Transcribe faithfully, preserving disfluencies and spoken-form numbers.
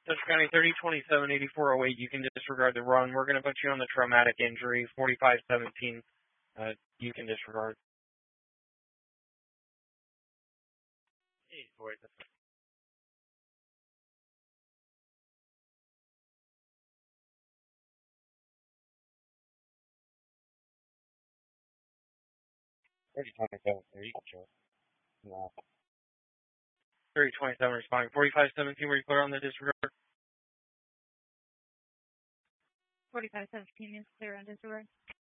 Central County thirty twenty-seven eighty-four oh eight, you can disregard the run. We're going to put you on the traumatic injury, forty-five seventeen, uh, you can disregard. thirty twenty-seven, you can show it. No. thirty twenty-seven responding, forty-five seventeen, were you clear on the disregard? forty-five seventeen is clear on disregard.